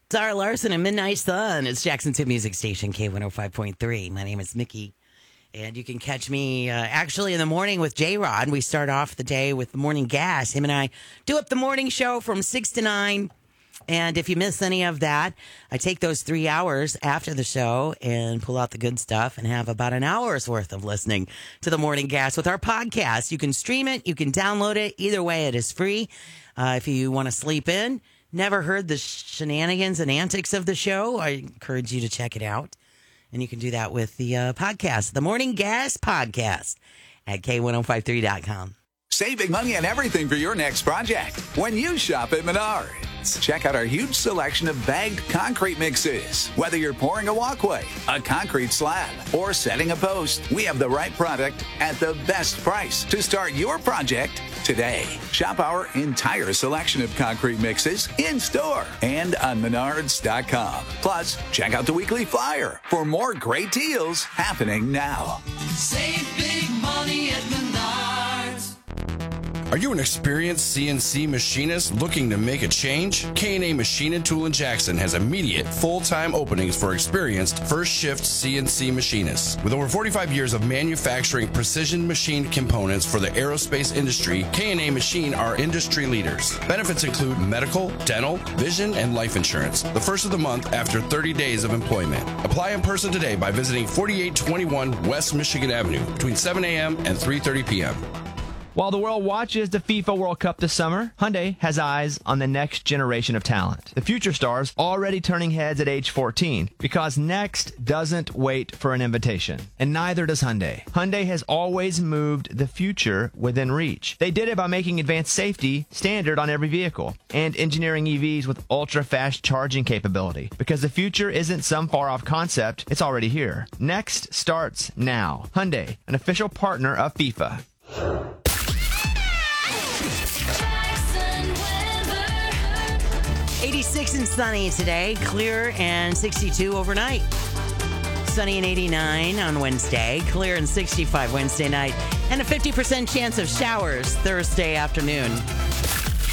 Zara Larson and Midnight Sun. It's Jackson 2 Music Station, K105.3. My name is Mickey, and you can catch me actually in the morning with J-Rod. We start off the day with the Morning Gas. Him and I do up the morning show from 6 to 9. And if you miss any of that, I take those 3 hours after the show and pull out the good stuff and have about an hour's worth of listening to the Morning Gas with our podcast. You can stream it. You can download it. Either way, it is free. If you want to sleep in, never heard the shenanigans and antics of the show, I encourage you to check it out. And you can do that with the podcast, the Morning Gas Podcast at K1053.com. Save big money on everything for your next project when you shop at Menards. Check out our huge selection of bagged concrete mixes. Whether you're pouring a walkway, a concrete slab, or setting a post, we have the right product at the best price to start your project today. Shop our entire selection of concrete mixes in-store and on Menards.com. Plus, check out the weekly flyer for more great deals happening now. Save big money at Menards. Are you an experienced CNC machinist looking to make a change? K&A Machine and Tool in Jackson has immediate full-time openings for experienced first-shift CNC machinists. With over 45 years of manufacturing precision machined components for the aerospace industry, K&A Machine are industry leaders. Benefits include medical, dental, vision, and life insurance. The first of the month after 30 days of employment. Apply in person today by visiting 4821 West Michigan Avenue between 7 a.m. and 3:30 p.m. While the world watches the FIFA World Cup this summer, Hyundai has eyes on the next generation of talent. The future stars already turning heads at age 14 because next doesn't wait for an invitation. And neither does Hyundai. Hyundai has always moved the future within reach. They did it by making advanced safety standard on every vehicle and engineering EVs with ultra-fast charging capability. Because the future isn't some far-off concept, it's already here. Next starts now. Hyundai, an official partner of FIFA. 86 and sunny today, clear and 62 overnight. Sunny and 89 on Wednesday, clear and 65 Wednesday night, and a 50% chance of showers Thursday afternoon.